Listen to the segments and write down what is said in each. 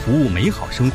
服务美好生活。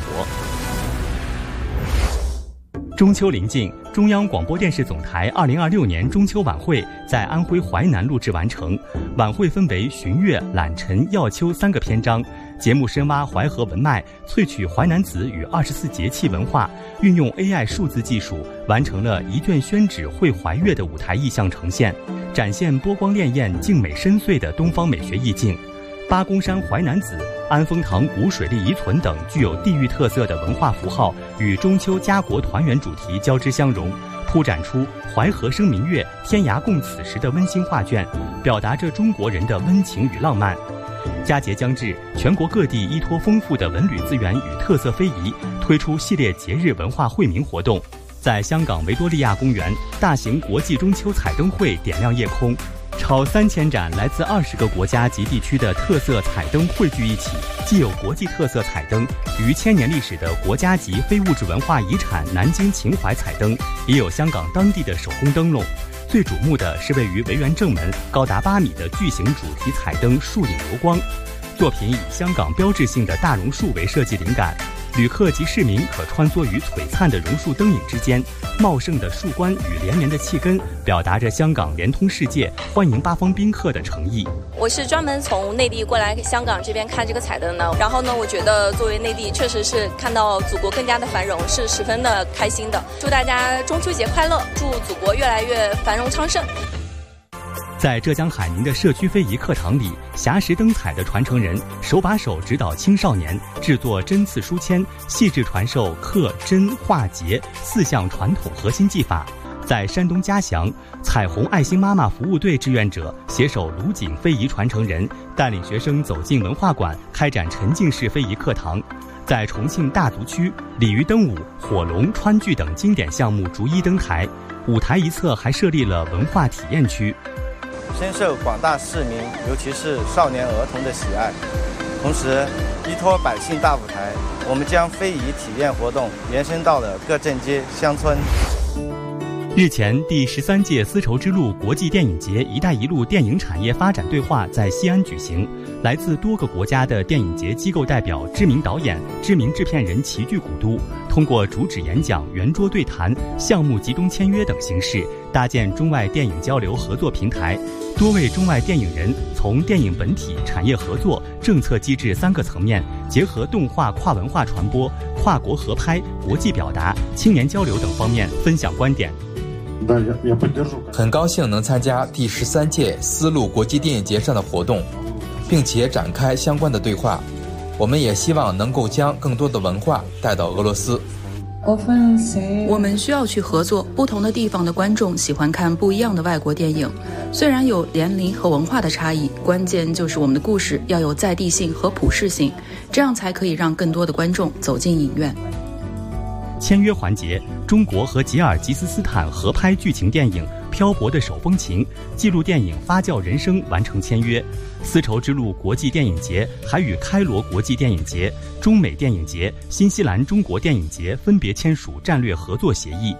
中秋临近，中央广播电视总台2026年中秋晚会在安徽淮南录制完成。晚会分为寻月、揽辰、耀秋3个篇章，节目深挖淮河文脉，萃取淮南子与24节气文化，运用 AI 数字技术，完成了一卷宣纸绘淮月的舞台意象呈现，展现波光潋滟、静美深邃的东方美学意境。八公山淮南子、安丰堂古水利遗存等具有地域特色的文化符号与中秋家国团圆主题交织相融，铺展出淮河生明月，天涯共此时的温馨画卷，表达着中国人的温情与浪漫。佳节将至，全国各地依托丰富的文旅资源与特色非遗，推出系列节日文化惠民活动。在香港维多利亚公园，大型国际中秋彩灯会点亮夜空，超3000盏来自20个国家及地区的特色彩灯汇聚一起，既有国际特色彩灯，逾1000年历史的国家级非物质文化遗产南京秦淮彩灯，也有香港当地的手工灯笼。最瞩目的是位于维园正门高达8米的巨型主题彩灯树影流光，作品以香港标志性的大榕树为设计灵感，旅客及市民可穿梭于璀璨的榕树灯影之间，茂盛的树冠与连绵的气根，表达着香港连通世界、欢迎八方宾客的诚意。 我是专门从内地过来香港这边看这个彩灯的，然后呢，我觉得作为内地，确实是看到祖国更加的繁荣，是十分的开心的。祝大家中秋节快乐，祝祖国越来越繁荣昌盛。 在浙江海宁的社区非遗课堂里，霞石灯彩的传承人手把手指导青少年制作针刺书签，细致传授刻、针、画、结4项传统核心技法。在山东嘉祥，彩虹爱心妈妈服务队志愿者携手鲁锦非遗传承人，带领学生走进文化馆，开展沉浸式非遗课堂。在重庆大足区，鲤鱼灯舞、火龙、川剧等经典项目逐一登台，舞台一侧还设立了文化体验区， 深受广大市民，尤其是少年儿童的喜爱。同时，依托百姓大舞台，我们将非遗体验活动延伸到了各镇街乡村。 日前，第13届丝绸之路国际电影节“一带一路”电影产业发展对话在西安举行，来自多个国家的电影节机构代表、知名导演、知名制片人齐聚古都，通过主旨演讲、圆桌对谈、项目集中签约等形式，搭建中外电影交流合作平台。多位中外电影人从电影本体、产业合作、政策机制3个层面，结合动画跨文化传播、跨国合拍、国际表达、青年交流等方面分享观点。 很高兴能参加第13届丝路国际电影节上的活动，并且展开相关的对话。我们也希望能够将更多的文化带到俄罗斯。 我们需要去合作，不同的地方的观众喜欢看不一样的外国电影，虽然有年龄和文化的差异，关键就是我们的故事要有在地性和普适性，这样才可以让更多的观众走进影院。 签约环节，中国和吉尔吉斯斯坦合拍剧情电影《漂泊的手风琴》，纪录电影《发酵人生》完成签约。丝绸之路国际电影节还与开罗国际电影节、中美电影节、新西兰中国电影节分别签署战略合作协议。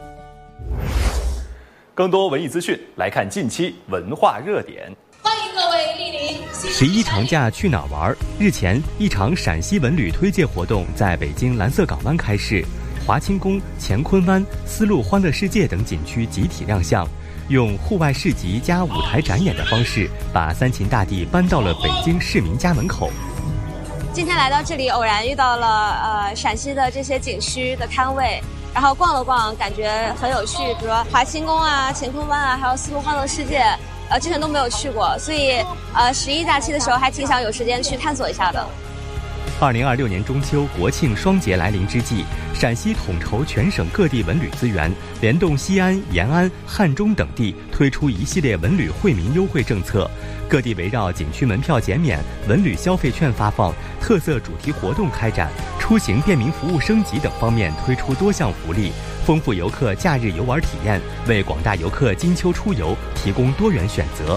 更多文艺资讯，来看近期文化热点。 欢迎各位莅临 11长假去哪儿玩？日前，一场陕西文旅推介活动在北京蓝色港湾开市。华清宫、乾坤湾、丝路欢乐世界等景区集体亮相，用户外市集加舞台展演的方式，把三秦大地搬到了北京市民家门口。 今天来到这里，偶然遇到了陕西的这些景区的摊位，然后逛了逛，感觉很有趣。比如说华清宫啊、乾坤湾啊，还有丝路欢乐世界，之前都没有去过，所以11假期的时候还挺想有时间去探索一下的。 2026年中秋国庆双节来临之际，陕西统筹全省各地文旅资源，联动西安、延安、汉中等地，推出一系列文旅惠民优惠政策。各地围绕景区门票减免、文旅消费券发放、特色主题活动开展、出行便民服务升级等方面推出多项福利，丰富游客假日游玩体验，为广大游客金秋出游提供多元选择。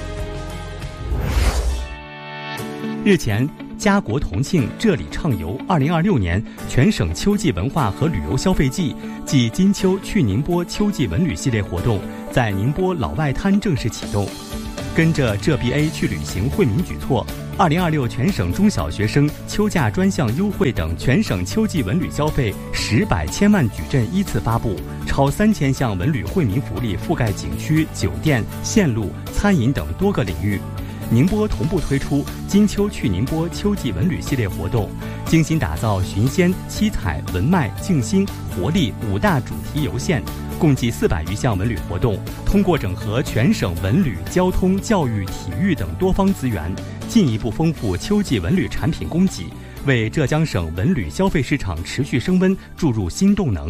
日前，家国同庆这里畅游2026年全省秋季文化和旅游消费季暨金秋去宁波秋季文旅系列活动在宁波老外滩正式启动。跟着这 BA 去旅行惠民举措， 2026全省中小学生秋假专项优惠等全省秋季文旅消费10百千万矩阵依次发布，超3000项文旅惠民福利覆盖景区、酒店、线路、餐饮等多个领域。宁波同步推出金秋去宁波秋季文旅系列活动，精心打造寻仙、七彩、文脉、静心、活力5大主题游线，共计400余项文旅活动。通过整合全省文旅、交通、教育、体育等多方资源，进一步丰富秋季文旅产品供给，为浙江省文旅消费市场持续升温注入新动能。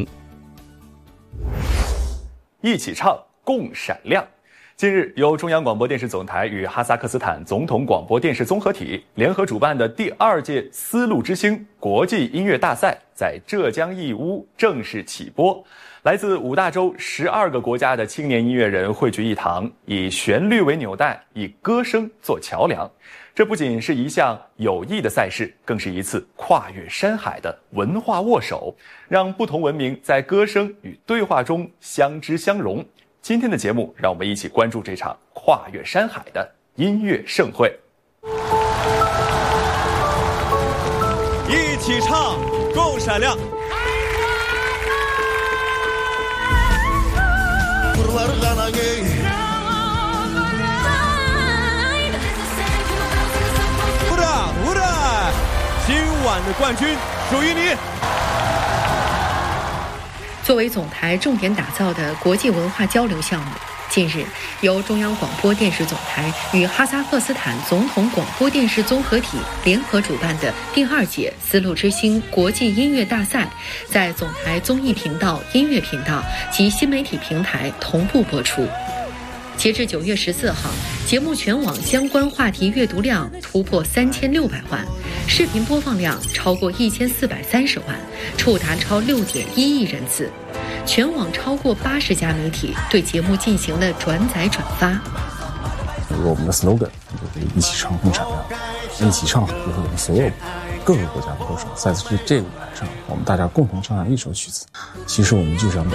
一起唱，共闪亮。近日，由中央广播电视总台与哈萨克斯坦总统广播电视综合体联合主办的第2届丝路之星国际音乐大赛在浙江义乌正式起播。来自5大洲12个国家的青年音乐人汇聚一堂，以旋律为纽带，以歌声做桥梁。这不仅是一项有益的赛事，更是一次跨越山海的文化握手，让不同文明在歌声与对话中相知相融。今天的节目，让我们一起关注这场跨越山海的音乐盛会。 一起唱，共闪亮。今晚的冠军属于你。 作为总台重点打造的国际文化交流项目，近日由中央广播电视总台与哈萨克斯坦总统广播电视综合体联合主办的第2届丝路之星国际音乐大赛，在总台综艺频道、音乐频道及新媒体平台同步播出。截至9月14号，节目全网相关话题阅读量突破3600万，视频播放量超过1430万，触达超6.1亿人次。全网超过80家媒体对节目进行了转载转发。 我们的 slogan 就是一起唱共闪亮，一起唱就是我们所有各个国家的歌手在这个舞台上，我们大家共同唱一首曲子。其实我们就是想表